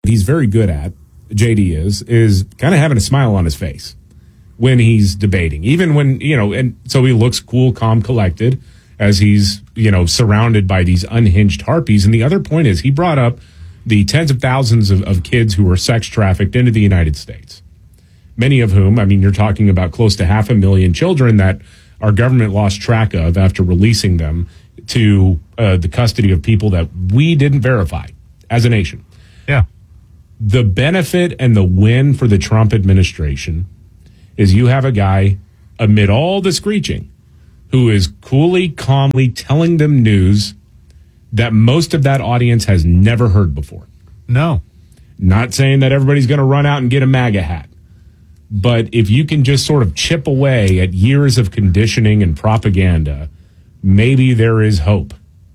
he's very good at, JD is kind of having a smile on his face when he's debating, even when, and so he looks cool, calm, collected as he's, surrounded by these unhinged harpies. And the other point is he brought up the tens of thousands of kids who were sex trafficked into the United States, many of whom, you're talking about close to 500,000 children that our government lost track of after releasing them to the custody of people that we didn't verify as a nation. Yeah. The benefit and the win for the Trump administration is you have a guy, amid all the screeching, who is coolly, calmly telling them news that most of that audience has never heard before. No. Not saying that everybody's going to run out and get a MAGA hat. But if you can just sort of chip away at years of conditioning and propaganda, maybe there is hope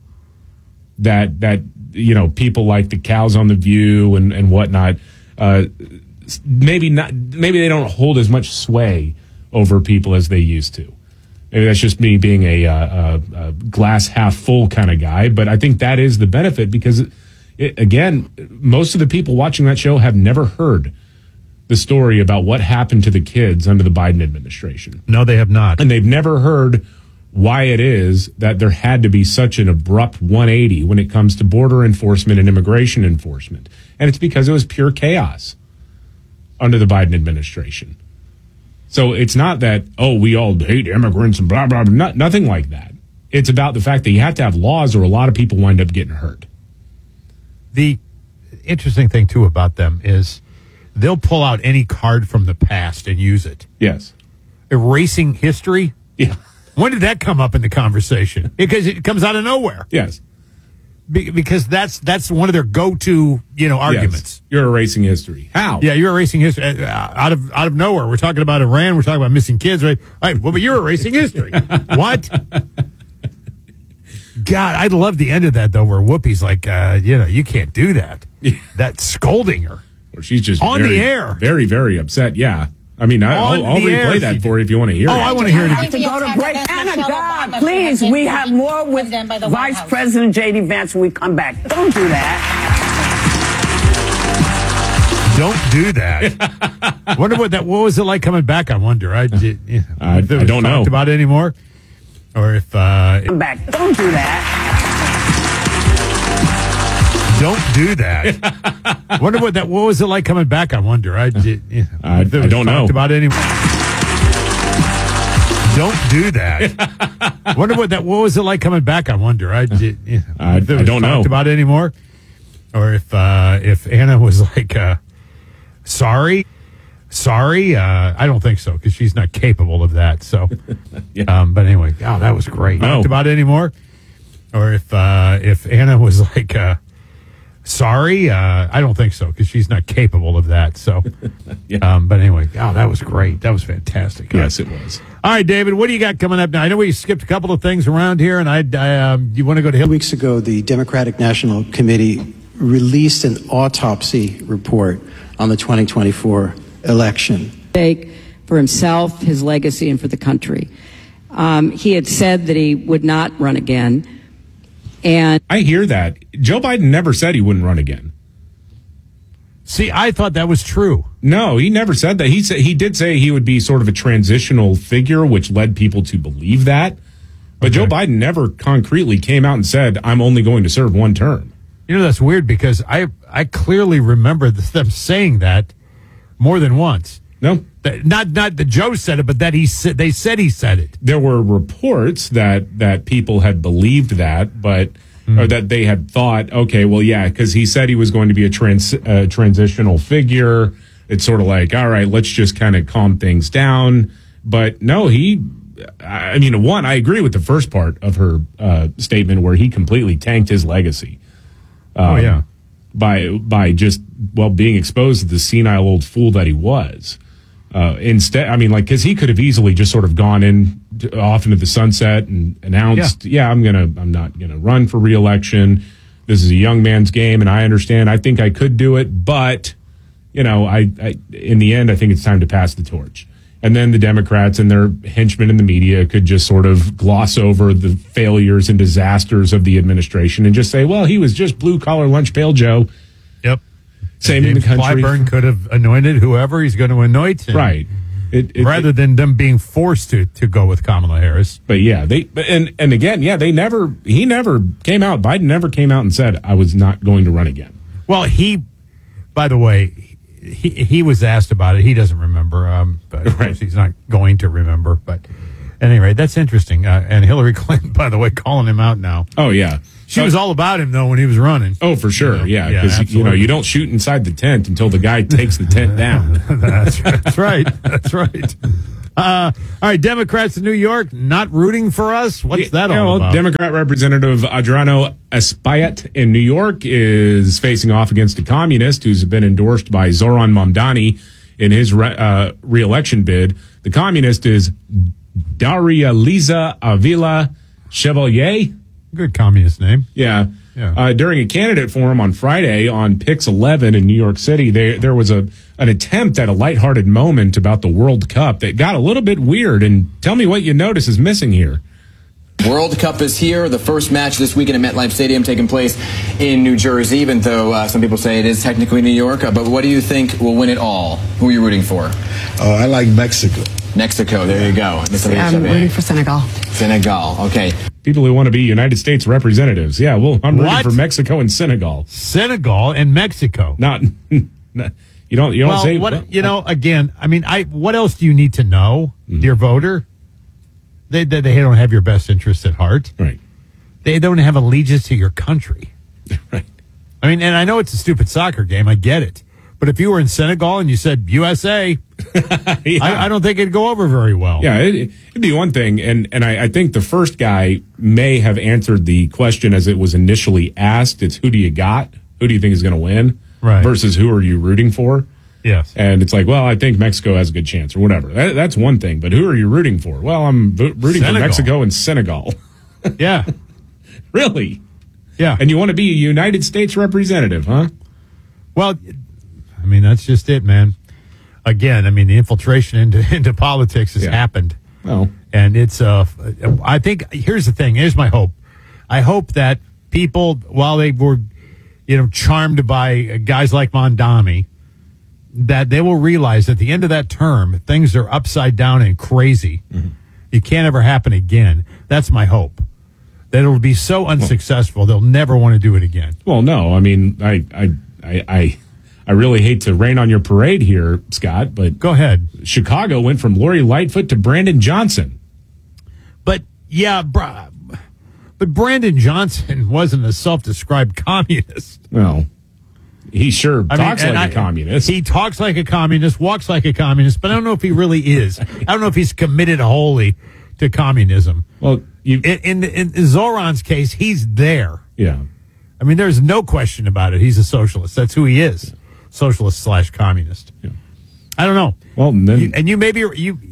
that people like the cows on The View and whatnot, maybe they don't hold as much sway over people as they used to. Maybe that's just me being a glass half full kind of guy, but I think that is the benefit because, again, most of the people watching that show have never heard the story about what happened to the kids under the Biden administration. No, they have not. And they've never heard why it is that there had to be such an abrupt 180 when it comes to border enforcement and immigration enforcement. And it's because it was pure chaos under the Biden administration. So it's not that, we all hate immigrants and blah, blah, blah. Nothing like that. It's about the fact that you have to have laws or a lot of people wind up getting hurt. The interesting thing, too, about them is they'll pull out any card from the past and use it. Yes. Erasing history? Yeah. When did that come up in the conversation? Because it comes out of nowhere. Yes. Because that's one of their go-to, arguments. Yes. You're erasing history. How? Yeah, you're erasing history out of nowhere. We're talking about Iran. We're talking about missing kids, right? All right. Well, but you're erasing history. What? God, I love the end of that though, where Whoopi's like, you can't do that. That's scolding her. Or she's just on the air, very, very upset. Yeah. I'll replay that for you if you want to hear it. Oh, I want to hear it again. To go to break. Anna, God, please, we have more with Vice President J.D. Vance when we come back. Don't do that. Don't do that. Wonder what was it like coming back? I wonder. I don't know about it anymore. Or if come back. Don't do that. Don't do that. Wonder what was it like coming back? I wonder. I don't know about it anymore. Don't do that. Wonder what was it like coming back? I wonder. I don't know about it anymore. Or if Anna was like, sorry. I don't think so because she's not capable of that. So, yeah. But anyway, that was great. No. About it anymore. Or if Anna was like, sorry, I don't think so because she's not capable of that. So, yeah. But anyway, that was great. That was fantastic. Yes, it was. All right, David, what do you got coming up now? I know we skipped a couple of things around here, and you want to go to 2 weeks ago, the Democratic National Committee released an autopsy report on the 2024 election. For himself, his legacy, and for the country. He had said that he would not run again. And I hear that. Joe Biden never said he wouldn't run again. See, I thought that was true. No, he never said that. He did say he would be sort of a transitional figure, which led people to believe that. But okay. Joe Biden never concretely came out and said, I'm only going to serve one term. That's weird because I clearly remember them saying that more than once. No. Not that Joe said it, but that they said he said it. There were reports that people had believed that, but or that they had thought, okay, well, yeah, because he said he was going to be a transitional figure. It's sort of like, all right, let's just kind of calm things down. But no, I agree with the first part of her statement where he completely tanked his legacy. By just being exposed to the senile old fool that he was. Instead, because he could have easily just sort of gone off into the sunset and announced, I'm not gonna run for re-election. This is a young man's game, and I understand. I think I could do it, but I in the end, I think it's time to pass the torch. And then the Democrats and their henchmen in the media could just sort of gloss over the failures and disasters of the administration and just say, well, he was just blue collar lunch pail Joe. Yep. Same in the country. Clyburn could have anointed whoever he's going to anoint. Right. Rather than them being forced to go with Kamala Harris. But yeah, and again, yeah, he never came out. Biden never came out and said, I was not going to run again. Well, by the way, he was asked about it. He doesn't remember, but of course he's not going to remember. But anyway, that's interesting. And Hillary Clinton, by the way, calling him out now. Oh, yeah. She was all about him, though, when he was running. Oh, for sure. Yeah. Because, you don't shoot inside the tent until the guy takes the tent down. That's right. That's right. All right. Democrats in New York not rooting for us. What's that all about? Democrat Representative Adriano Espaillat in New York is facing off against a communist who's been endorsed by Zoran Mamdani in his re-election bid. The communist is Daria Liza Avila Chevalier. Good communist name. Yeah. During a candidate forum on Friday on Pix 11 in New York City, there was an attempt at a lighthearted moment about the World Cup that got a little bit weird. And tell me what you notice is missing here. World Cup is here. The first match this weekend at MetLife Stadium taking place in New Jersey, even though some people say it is technically New York. But what do you think will win it all? Who are you rooting for? I like Mexico. Mexico, there you go. I'm rooting for Senegal. Senegal, okay. People who want to be United States representatives. Yeah, well, I'm rooting for Mexico and Senegal. Senegal and Mexico. You don't say. Again, I mean, what else do you need to know, dear voter? They don't have your best interest at heart. Right. They don't have allegiance to your country. Right. I mean, and I know it's a stupid soccer game. I get it. But if you were in Senegal and you said USA, yeah. I don't think it'd go over very well. Yeah, it'd be one thing. And I think the first guy may have answered the question as it was initially asked. It's who do you got? Who do you think is going to win? Right. Versus who are you rooting for? Yes. And it's like, well, I think Mexico has a good chance or whatever. That's one thing. But who are you rooting for? Well, I'm rooting for Mexico and Senegal. Yeah. Really? Yeah. And you want to be a United States representative, huh? Well, I mean, that's just it, man. Again, I mean, the infiltration into politics has happened. Well, and it's, I think, here's the thing. Here's my hope. I hope that people, while they were, charmed by guys like Mamdani, that they will realize at the end of that term, things are upside down and crazy. Mm-hmm. It can't ever happen again. That's my hope. That it'll be so unsuccessful, they'll never want to do it again. Well, no, I mean, I really hate to rain on your parade here, Scott, but go ahead. Chicago went from Lori Lightfoot to Brandon Johnson. But Brandon Johnson wasn't a self-described communist. Well, he sure talks like a communist. He talks like a communist, walks like a communist, but I don't know if he really is. I don't know if he's committed wholly to communism. Well, in Zoran's case, he's there. Yeah. I mean, there's no question about it. He's a socialist. That's who he is. Socialist/communist. Yeah. I don't know. Well, then you may be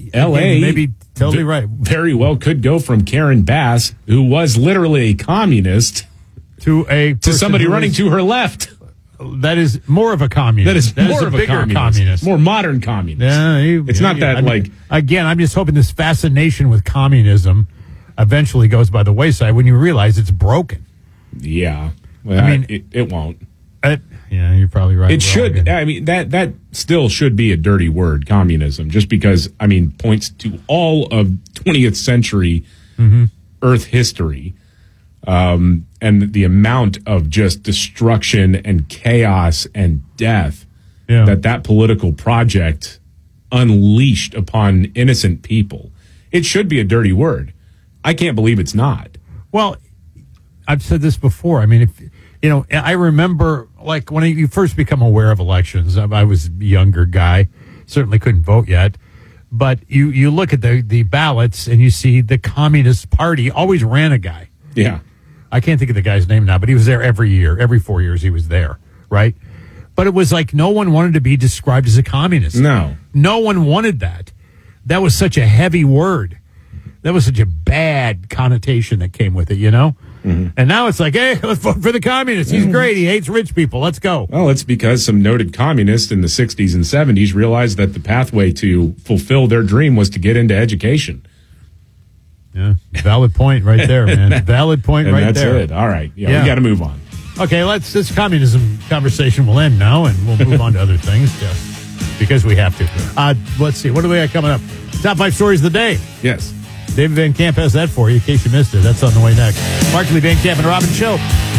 totally right. Very well could go from Karen Bass, who was literally a communist, to somebody running to her left. That is more of a communist. That is more of a bigger communist. More modern communist. It's not that again, I'm just hoping this fascination with communism eventually goes by the wayside when you realize it's broken. Yeah. Well, I mean, it won't. Yeah, you're probably right. It should. Again. I mean, that still should be a dirty word, communism, just because, I mean, points to all of 20th century Earth history. And the amount of just destruction and chaos and death that political project unleashed on innocent people. It should be a dirty word. I can't believe it's not. Well, I've said this before. I mean, I remember like when you first become aware of elections, I was a younger guy, certainly couldn't vote yet. But you look at the ballots and you see the Communist Party always ran a guy. Yeah. I can't think of the guy's name now, but he was there every year. Every 4 years he was there, right? But it was like no one wanted to be described as a communist. No. No one wanted that. That was such a heavy word. That was such a bad connotation that came with it, Mm-hmm. And now it's like, hey, let's vote for the communist. He's great. He hates rich people. Let's go. Well, it's because some noted communists in the 60s and 70s realized that the pathway to fulfill their dream was to get into education. Yeah, valid point right there, man. Valid point right there. That's it. All right. Yeah, we got to move on. Okay, this communism conversation will end now, and we'll move on to other things. Yeah, because we have to. Let's see. What do we got coming up? Top 5 stories of the day. Yes. David Van Camp has that for you in case you missed it. That's on the way next. Markley, Van Camp, and Robin Show.